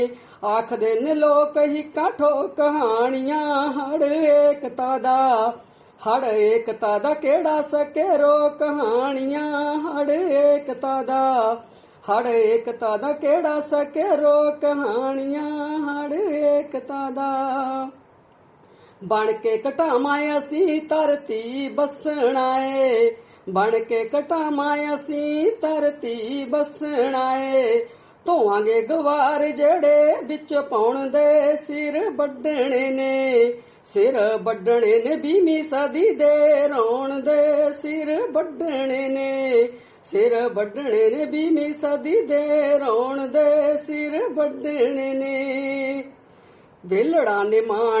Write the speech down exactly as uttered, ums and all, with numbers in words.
ਆਖਦੇ ਨੇ ਲੋਕ ਹਿੱਕਾਂ ਠੋਕ ਕਹਾਣੀਆਂ ਹੜ ਏਕਤਾ ਦਾ ਹੜ ਏਕਤਾ ਦਾ ਕਿਹੜਾ ਸਕੇ ਰੋ ਕਹਾਣੀਆਂ ਹੜ ਏਕਤਾ ਦਾ ਹੜ ਏਕਤਾ ਦਾ ਕਿਹੜਾ ਸਕੇ ਰੋ ਕਹਾਣੀਆਂ ਹੜ ਏਕਤਾ ਦਾ ਬਣ ਕੇ ਘਟਾਵਾਂ ਅਸੀਂ ਧਰਤੀ ਬਸਣਾ ਏ ਬਣ ਕੇ ਘਟਾਵਾਂ ਅਸੀਂ ਧਰਤੀ ਬਸਣਾ ਏ ਧੋਵਾਂਗੇ ਗਵਾਰ ਜਿਹੜੇ ਵਿੱਚ ਪਾਉਣ ਦੇ ਸਿਰ ਵੱਢਣੇ ਨੇ ਸਿਰ ਵੱਢਣੇ ਨੇ ਵੀਹਵੀਂ ਸਦੀ ਦੇ ਰੋਣ ਦੇ ਸਿਰ ਵੱਢਣੇ ਨੇ ਸਿਰ ਵੱਢਣੇ ਨੇ ਵੀਹਵੀਂ ਸਦੀ ਦੇ ਰੋਣ ਦੇ ਸਿਰ ਵੱਢਣੇ ਨੇ ਵੇਲੜਾ ਨੇ ਮਾਣ